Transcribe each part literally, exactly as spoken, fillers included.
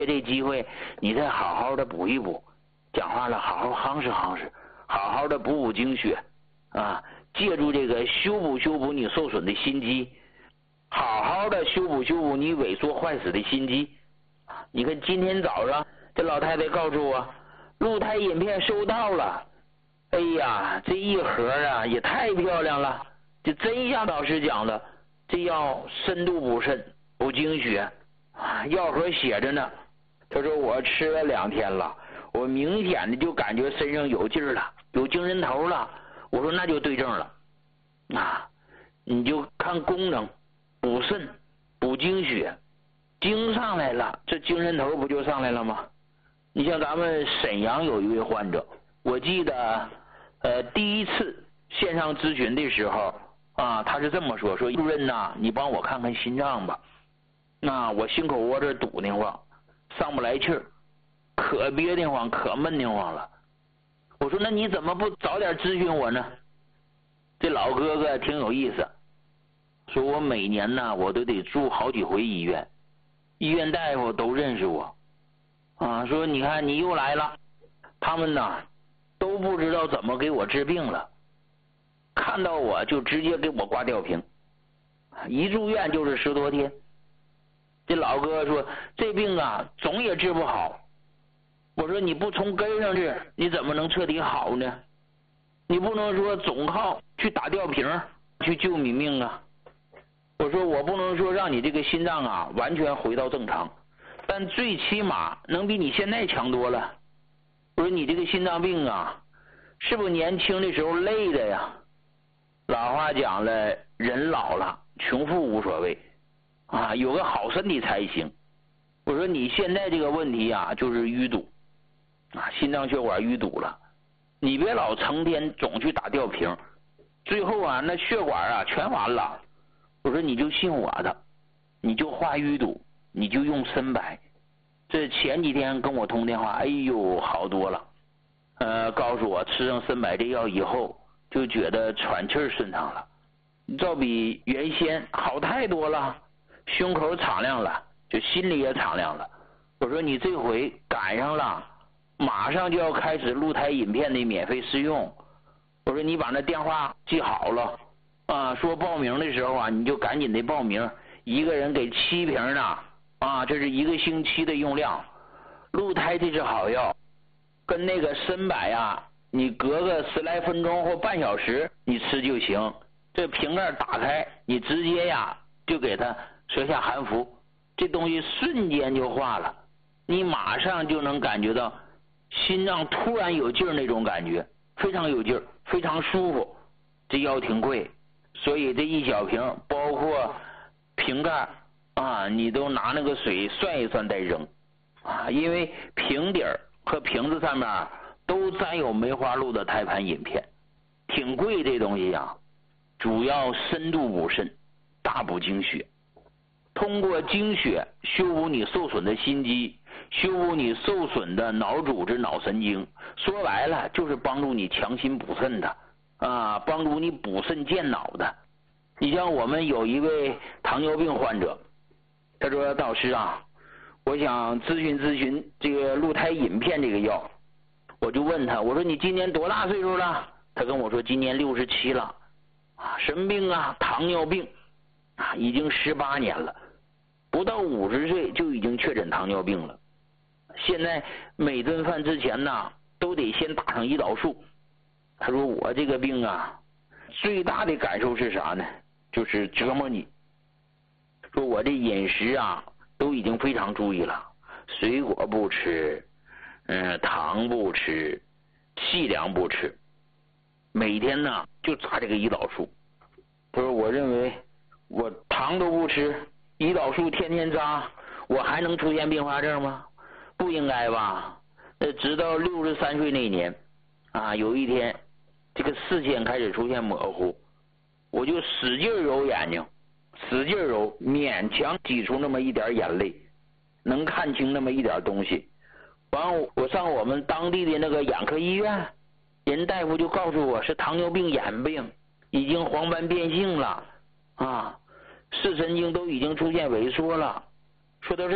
这机会你再好好的补一补，讲话了好好夯实夯实，好好的补补精血啊，借助这个修补修补你受损的心肌，好好的修补修补你萎缩坏死的心肌。你看今天早上这老太太告诉我，鹿胎饮片收到了。哎呀，这一盒啊也太漂亮了，这真像老师讲的，这药深度补肾补精血啊，药盒写着呢。他说我吃了两天了，我明显的就感觉身上有劲儿了，有精神头了。我说那就对症了啊，你就看功能，补肾补精血，精上来了，这精神头不就上来了吗？你像咱们沈阳有一位患者，我记得呃第一次线上咨询的时候啊，他是这么说，说主任呐，你帮我看看心脏吧，那我心口窝这堵得慌，上不来气儿，可憋得慌，可闷得慌了。我说那你怎么不早点咨询我呢？这老哥哥挺有意思，说我每年呢我都得住好几回医院，医院大夫都认识我啊，说你看你又来了，他们呢都不知道怎么给我治病了，看到我就直接给我挂吊瓶，一住院就是十多天。这老哥说这病啊总也治不好。我说你不从根上治，你怎么能彻底好呢？你不能说总靠去打吊瓶去救你命啊。我说我不能说让你这个心脏啊完全回到正常，但最起码能比你现在强多了。我说你这个心脏病啊，是不是年轻的时候累的呀？老话讲了，人老了穷富无所谓啊，有个好身体才行。我说你现在这个问题啊就是淤堵啊，心脏血管淤堵了，你别老成天总去打吊瓶，最后啊那血管啊全完了。我说你就信我的，你就化淤堵，你就用参白。这前几天跟我通电话，哎呦好多了，呃告诉我吃上参白这药以后就觉得喘气顺畅了，照比原先好太多了，胸口敞亮了，就心里也敞亮了。我说你这回赶上了，马上就要开始鹿胎饮片的免费试用。我说你把那电话记好了啊，说报名的时候啊你就赶紧的报名，一个人给七瓶呢啊，这是一个星期的用量。鹿胎这是好药，跟那个参柏啊，你隔个十来分钟或半小时你吃就行。这瓶盖打开，你直接呀就给它舌下含服，这东西瞬间就化了，你马上就能感觉到心脏突然有劲儿那种感觉，非常有劲儿，非常舒服。这药挺贵，所以这一小瓶包括瓶盖啊，你都拿那个水涮一涮再扔啊，因为瓶底儿和瓶子上面都沾有梅花鹿的胎盘饮片，挺贵这东西啊。主要深度补肾，大补精血，通过精血修补你受损的心肌，修补你受损的脑组织、脑神经，说白了就是帮助你强心补肾的啊，帮助你补肾健脑的。你像我们有一位糖尿病患者，他说导师啊，我想咨询咨询这个鹿胎饮片这个药。我就问他，我说你今年多大岁数了？他跟我说今年六十七了啊。什么病啊？糖尿病啊，已经十八年了，不到五十岁就已经确诊糖尿病了。现在每顿饭之前呢都得先打上胰岛素。他说我这个病啊最大的感受是啥呢？就是折磨你。说我这饮食啊都已经非常注意了，水果不吃，嗯，糖不吃，细粮不吃，每天呢就扎这个胰岛素。他说我认为我糖都不吃，胰岛素天天扎，我还能出现并发症吗？不应该吧。呃，直到六十三岁那年啊，有一天这个视线开始出现模糊，我就使劲揉眼睛，使劲揉，勉强挤出那么一点眼泪，能看清那么一点东西。完我上我们当地的那个眼科医院，人大夫就告诉我是糖尿病眼病，已经黄斑变性了啊，视神经都已经出现萎缩了。说到这儿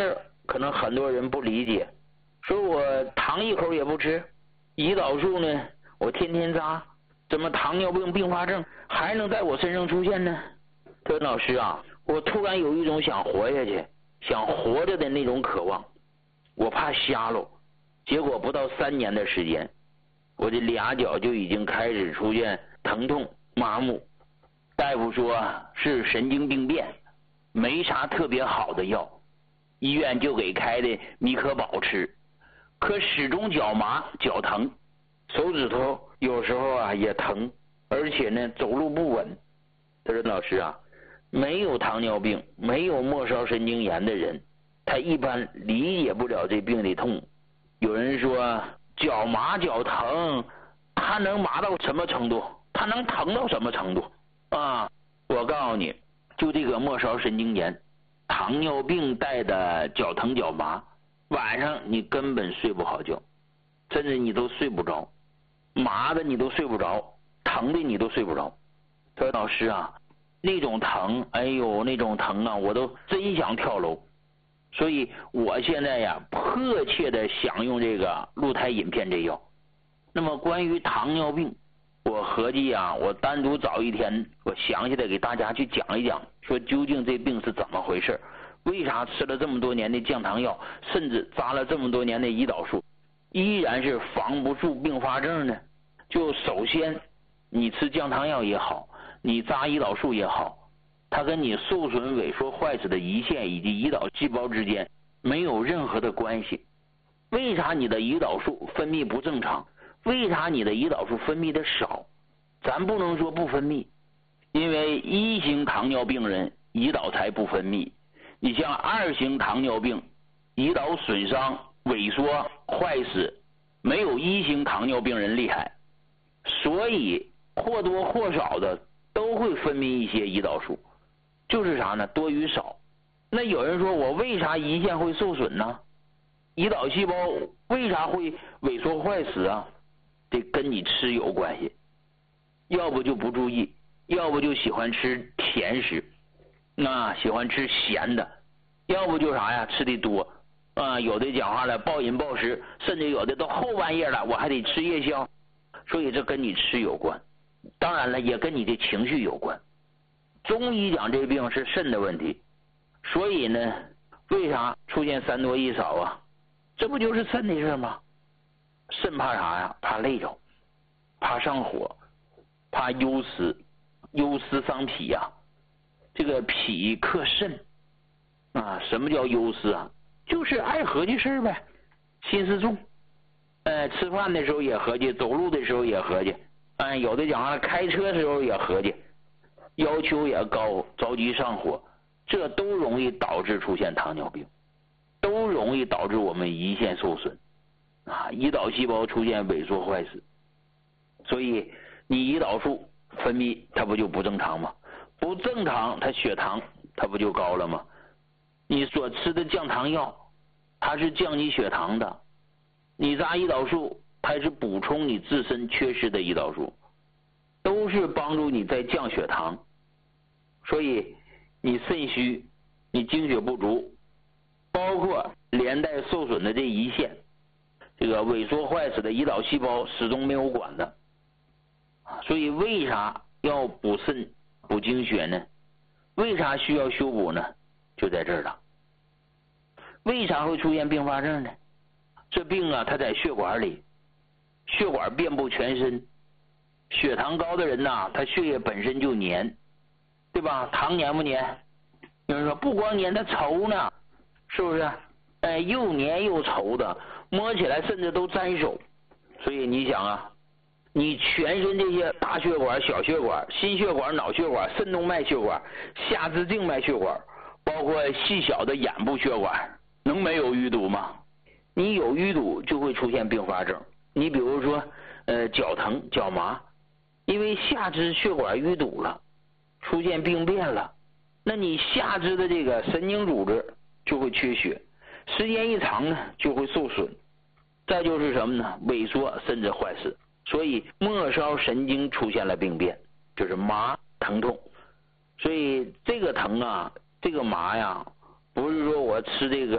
可能很多人不理解，说我糖一口也不吃，胰岛素呢我天天扎，怎么糖尿病并发症还能在我身上出现呢？说老师啊，我突然有一种想活下去，想活着的那种渴望，我怕瞎了，结果不到三年的时间，我这俩脚就已经开始出现疼痛麻木，大夫说是神经病变，没啥特别好的药，医院就给开的米可宝吃，可始终脚麻脚疼，手指头有时候啊也疼，而且呢走路不稳。他说老师啊，没有糖尿病没有末梢神经炎的人，他一般理解不了这病的痛。有人说脚麻脚疼，他能麻到什么程度？他能疼到什么程度啊？我告诉你，就这个末梢神经炎，糖尿病带的脚疼脚麻，晚上你根本睡不好觉，甚至你都睡不着，麻的你都睡不着，疼的你都睡不着。说老师啊，那种疼，哎呦那种疼啊，我都真想跳楼。所以我现在呀迫切的想用这个鹿胎引片这药。那么关于糖尿病，我合计啊，我单独找一天，我详细的给大家去讲一讲，说究竟这病是怎么回事，为啥吃了这么多年的降糖药，甚至扎了这么多年的胰岛素，依然是防不住并发症呢？就首先你吃降糖药也好，你扎胰岛素也好，它跟你受损萎缩坏死的胰腺以及胰岛细胞之间没有任何的关系。为啥你的胰岛素分泌不正常？为啥你的胰岛素分泌的少？咱不能说不分泌，因为一型糖尿病人胰岛才不分泌，你像二型糖尿病胰岛损伤萎缩坏死没有一型糖尿病人厉害，所以或多或少的都会分泌一些胰岛素，就是啥呢？多与少。那有人说我为啥胰腺会受损呢？胰岛细胞为啥会萎缩坏死啊？这跟你吃有关系，要不就不注意，要不就喜欢吃甜食，那喜欢吃咸的，要不就啥呀，吃的多啊，有的讲话了暴饮暴食，甚至有的到后半夜了我还得吃夜宵，所以这跟你吃有关，当然了也跟你的情绪有关。中医讲这病是肾的问题，所以呢为啥出现三多一少啊？这不就是肾的事吗？肾怕啥呀？怕累着，怕上火，怕忧思，忧思伤脾呀、啊。这个脾克肾啊，什么叫忧思啊？就是爱合计事呗，心思重，呃，吃饭的时候也合计，走路的时候也合计，哎，有的讲话开车的时候也合计，要求也高，着急上火，这都容易导致出现糖尿病，都容易导致我们胰腺受损啊，胰岛细胞出现萎缩坏死，所以你胰岛素分泌它不就不正常吗？不正常，它血糖它不就高了吗？你所吃的降糖药，它是降你血糖的，你扎胰岛素，它是补充你自身缺失的胰岛素，都是帮助你在降血糖。所以你肾虚，你精血不足，包括连带受损的这胰腺，这个萎缩坏死的胰岛细胞始终没有管的，所以为啥要补肾补精血呢？为啥需要修补呢？就在这儿了。为啥会出现并发症呢？这病啊，它在血管里，血管遍布全身，血糖高的人呐、啊，他血液本身就黏，对吧？糖黏不黏？有人说不光黏，它稠呢，是不是？哎，又黏又稠的，摸起来甚至都沾手。所以你想啊，你全身这些大血管、小血管、心血管、脑血管、肾动脉血管、下肢静脉血管，包括细小的眼部血管，能没有淤堵吗？你有淤堵就会出现并发症。你比如说呃脚疼脚麻，因为下肢血管淤堵了，出现病变了，那你下肢的这个神经组织就会缺血，时间一长呢就会受损，再就是什么呢？萎缩甚至坏死。所以末梢神经出现了病变，就是麻疼痛。所以这个疼啊，这个麻呀，不是说我吃这个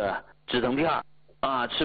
止疼片啊，吃